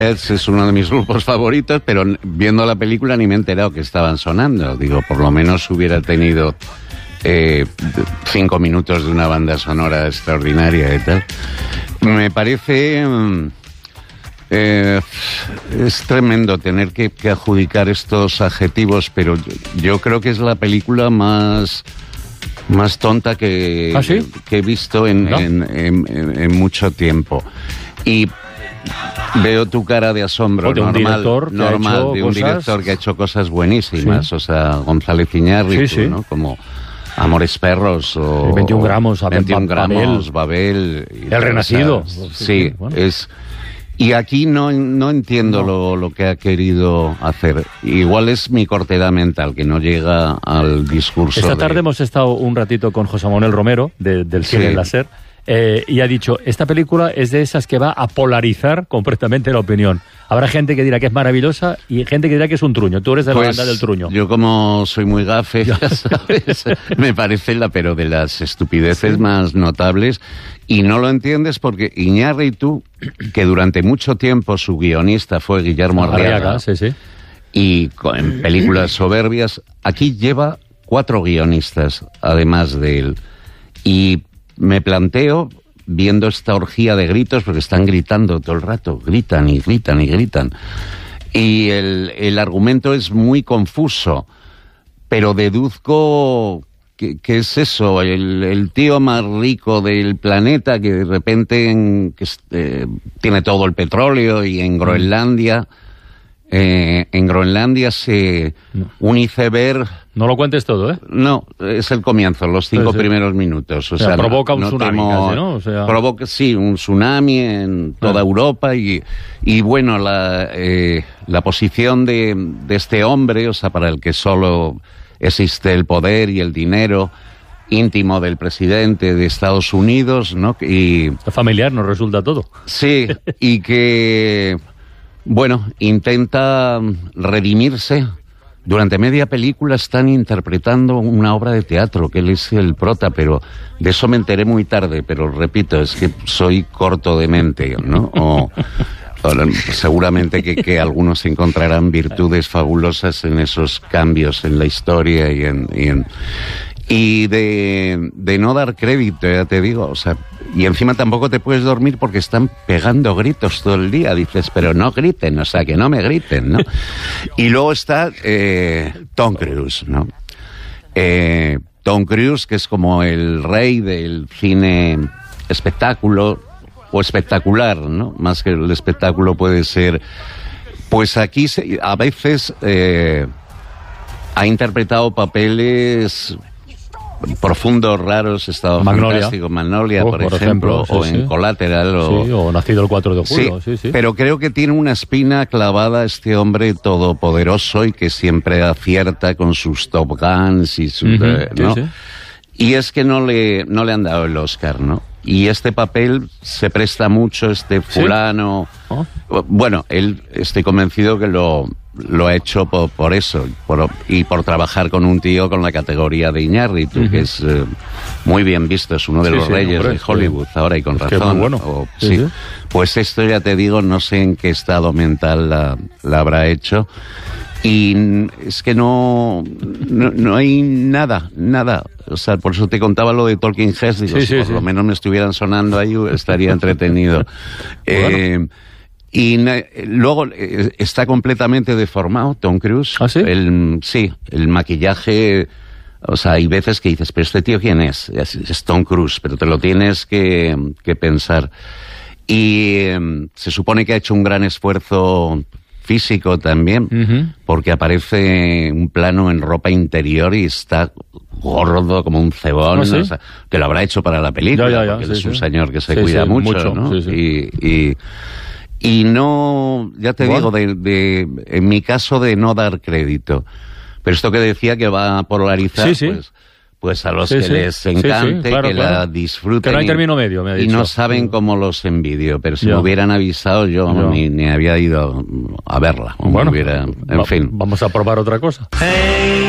es uno de mis grupos favoritos, pero viendo la película ni me he enterado que estaban sonando. Digo, por lo menos hubiera tenido 5 minutos de una banda sonora extraordinaria y tal. Me parece... es tremendo tener que adjudicar estos adjetivos, pero yo creo que es la película más tonta que he visto en mucho tiempo. Y veo tu cara de asombro, de un director que ha hecho cosas buenísimas, sí. O sea, González Iñárritu, sí. ¿no? Como Amores Perros o 21 gramos, 21 gramos, Babel. El Renacido. Sí, bueno. Y aquí no entiendo lo que ha querido hacer. Igual es mi cortedad mental, que no llega al discurso. Esta tarde hemos estado un ratito con José Manuel Romero, del Cine Láser, y ha dicho, esta película es de esas que va a polarizar completamente la opinión. Habrá gente que dirá que es maravillosa y gente que dirá que es un truño. Tú eres de la banda del truño. Yo, como soy muy gafe, ya sabes, me parece pero de las estupideces más notables. Y no lo entiendes porque Iñárritu, que durante mucho tiempo su guionista fue Guillermo Arriaga, y en películas soberbias, aquí lleva 4 guionistas, además de él. Y me planteo, viendo esta orgía de gritos, porque están gritando todo el rato, gritan y gritan y gritan. Y el argumento es muy confuso, pero deduzco... ¿Qué es eso? El tío más rico del planeta que de repente tiene todo el petróleo y en Groenlandia... un iceberg... No lo cuentes todo, ¿eh? No, es el comienzo, los 5 primeros minutos. O sea, provoca un tsunami casi, ¿no? O sea... Provoca, sí, un tsunami en toda Europa y bueno, la posición de este hombre, o sea, para el que solo existe el poder y el dinero íntimo del presidente de Estados Unidos, ¿no? Y familiar nos resulta todo. Sí, y que... Bueno, intenta redimirse. Durante media película están interpretando una obra de teatro, que él es el prota, pero de eso me enteré muy tarde, pero repito, es que soy corto de mente, ¿no? Seguramente que algunos encontrarán virtudes fabulosas en esos cambios en la historia y de no dar crédito, ya te digo, o sea, y encima tampoco te puedes dormir porque están pegando gritos todo el día, dices, pero no griten, o sea, que no me griten, ¿no? Y luego está Tom Cruise, ¿no? Tom Cruise, que es como el rey del cine espectáculo, o espectacular, ¿no? Más que el espectáculo puede ser... Pues aquí a veces ha interpretado papeles profundos, raros, estado fantástico, Magnolia, por ejemplo, o en Collateral, o Nacido el 4 de julio, pero creo que tiene una espina clavada este hombre todopoderoso y que siempre acierta con sus Top Guns y sus... ¿no? Y es que no le han dado el Oscar, ¿no? Y este papel se presta mucho, fulano... Bueno, él, estoy convencido que lo ha hecho por eso, y por trabajar con un tío con la categoría de Iñárritu, que es muy bien visto, es uno de los reyes de Hollywood ahora, y con razón. Es muy bueno. Pues esto, ya te digo, no sé en qué estado mental la habrá hecho. Y es que no hay nada. O sea, por eso te contaba lo de Talking Heads, digo, si por lo menos me estuvieran sonando ahí, estaría entretenido. Y luego está completamente deformado Tom Cruise. ¿Ah, sí? El maquillaje... O sea, hay veces que dices, pero ¿este tío quién es? Es Tom Cruise, pero te lo tienes que pensar. Y se supone que ha hecho un gran esfuerzo físico también, porque aparece un plano en ropa interior y está gordo como un cebón, ¿no? O sea, que lo habrá hecho para la película, porque es un señor que se cuida mucho, ¿no? Y no, ya te digo, en mi caso, de no dar crédito. Pero esto que decía que va a polarizar, pues a los que les encante, que la disfruten. Que no hay término medio, me ha dicho. Y no saben cómo los envidio, pero si me hubieran avisado yo ni había ido a verla. Bueno, en fin. Vamos a probar otra cosa.